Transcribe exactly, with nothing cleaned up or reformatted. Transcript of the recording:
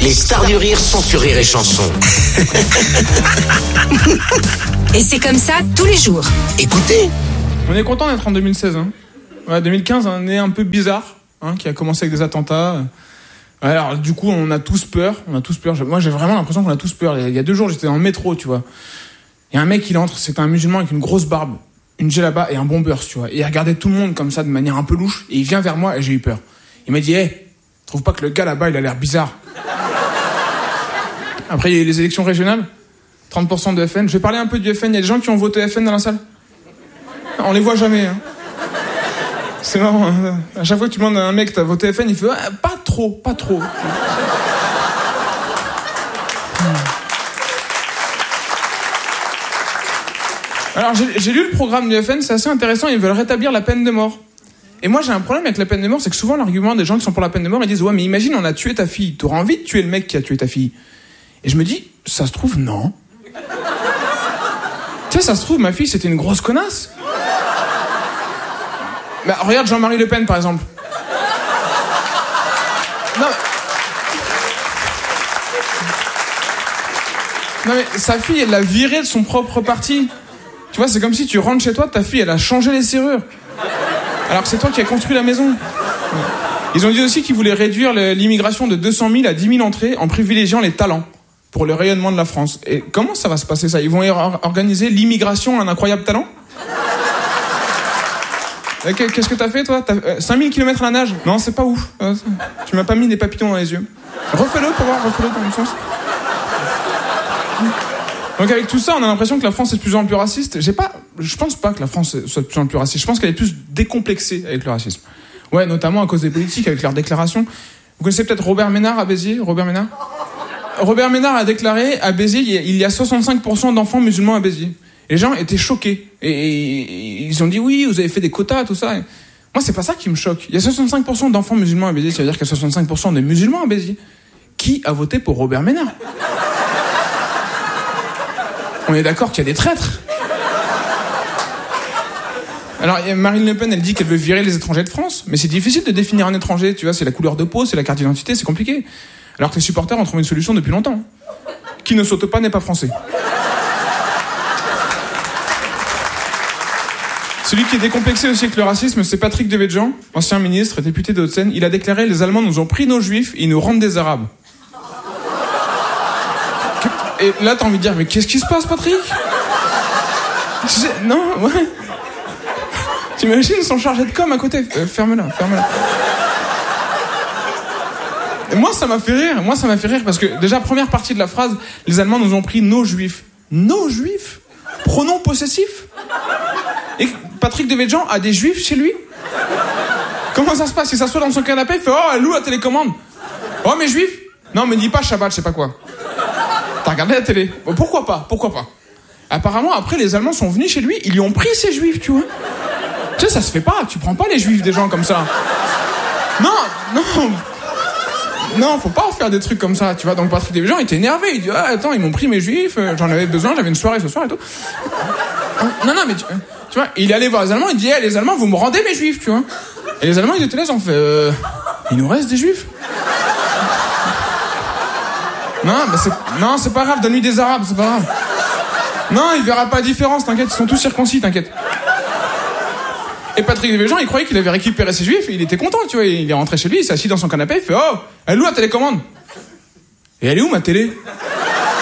Les stars du rire sont sur Rire et Chanson. Et c'est comme ça tous les jours. Écoutez. On est content d'être en deux mille seize. Hein. Ouais, deux mille quinze, une année un peu bizarre, hein, qui a commencé avec des attentats. Alors du coup, on a tous peur. On a tous peur. Moi, j'ai vraiment l'impression qu'on a tous peur. Il y a deux jours, j'étais dans le métro, tu vois. Il y a un mec, il entre, c'était un musulman avec une grosse barbe, une djellaba et un bombers, tu vois. Et il regardait tout le monde comme ça, de manière un peu louche. Et il vient vers moi et j'ai eu peur. Il m'a dit, hé, hey, trouve pas que le gars là-bas, il a l'air bizarre. Après, il y a eu les élections régionales. trente pour cent de F N. Je vais parler un peu du F N. Il y a des gens qui ont voté F N dans la salle. On les voit jamais. Hein. C'est marrant. Hein. À chaque fois que tu demandes à un mec, t'as voté F N, il fait ah, pas trop, pas trop. Alors, j'ai, j'ai lu le programme du F N, c'est assez intéressant. Ils veulent rétablir la peine de mort. Et moi, j'ai un problème avec la peine de mort, c'est que souvent, l'argument des gens qui sont pour la peine de mort, ils disent ouais, mais imagine, on a tué ta fille. T'auras envie de tuer le mec qui a tué ta fille. Et je me dis, ça se trouve, non. Tu sais, ça se trouve, ma fille, c'était une grosse connasse. Bah, regarde Jean-Marie Le Pen, par exemple. Non, mais... non, mais sa fille, elle l'a virée de son propre parti. Tu vois, c'est comme si tu rentres chez toi, ta fille, elle a changé les serrures. Alors que c'est toi qui as construit la maison. Ils ont dit aussi qu'ils voulaient réduire l'immigration de deux cent mille à dix mille entrées en privilégiant les talents pour le rayonnement de la France. Et comment ça va se passer, ça ? Ils vont organiser l'immigration à un incroyable talent ? Qu'est-ce que t'as fait, toi ? T'as cinq mille kilomètres à la nage ? Non, c'est pas ouf. Tu m'as pas mis des papillons dans les yeux. Refais-le pour voir, refais-le dans le sens. Donc avec tout ça, on a l'impression que la France est de plus en plus raciste. J'ai pas, je pense pas que la France soit de plus en plus raciste. Je pense qu'elle est plus décomplexée avec le racisme. Ouais, notamment à cause des politiques, avec leurs déclarations. Vous connaissez peut-être Robert Ménard à Béziers ? Robert Ménard ? Robert Ménard a déclaré à Béziers, il y a soixante-cinq pour cent d'enfants musulmans à Béziers. Et les gens étaient choqués. Et, et ils ont dit oui, vous avez fait des quotas, tout ça. Et moi, c'est pas ça qui me choque. Il y a soixante-cinq pour cent d'enfants musulmans à Béziers, ça veut dire qu'il y a soixante-cinq pour cent des musulmans à Béziers. Qui a voté pour Robert Ménard ? On est d'accord qu'il y a des traîtres. Alors, Marine Le Pen, elle dit qu'elle veut virer les étrangers de France, mais c'est difficile de définir un étranger, tu vois, c'est la couleur de peau, c'est la carte d'identité, c'est compliqué. Alors que les supporters ont trouvé une solution depuis longtemps. Qui ne saute pas n'est pas français. Celui qui est décomplexé aussi avec le racisme, c'est Patrick Devedjian, ancien ministre et député de Haute-Seine. Il a déclaré « Les Allemands nous ont pris nos juifs et ils nous rendent des arabes ». Et là, t'as envie de dire, mais qu'est-ce qui se passe, Patrick ? Non, ouais. T'imagines son chargé de com à côté ? euh, Ferme-la, ferme-la. Et moi, ça m'a fait rire. Moi, ça m'a fait rire parce que, déjà, première partie de la phrase, les Allemands nous ont pris nos juifs. Nos juifs ? Pronom possessif ? Et Patrick Devedjian a des juifs chez lui ? Comment ça se passe ? Il s'assoit dans son canapé, il fait « Oh, elle loue la télécommande. Oh, mes juifs ? Non, mais dis pas Shabbat, je sais pas quoi. » T'as regardé la télé ? Bon, pourquoi pas ? Pourquoi pas ? Apparemment, après, les Allemands sont venus chez lui, ils lui ont pris ses juifs, tu vois. Tu sais, ça se fait pas. Tu prends pas les juifs des gens comme ça. Non, non. Non, faut pas faire des trucs comme ça, tu vois. Donc Patrick Devedjian, il était énervé. Il dit ah, attends, ils m'ont pris mes juifs, j'en avais besoin, j'avais une soirée ce soir et tout. Non, non, mais tu, tu vois, il est allé voir les Allemands, il dit hey, les Allemands, vous me rendez mes juifs, tu vois. Et les Allemands, ils étaient là, ils ont fait euh, il nous reste des juifs. Non, bah c'est, non, c'est pas grave, donne-lui des arabes, c'est pas grave. Non, il verra pas la différence, t'inquiète, ils sont tous circoncis, t'inquiète. Et Patrick Devedjian, il croyait qu'il avait récupéré ses juifs et il était content, tu vois. Il est rentré chez lui, il s'est assis dans son canapé, il fait oh, elle est où la télécommande ? Et elle est où ma télé ?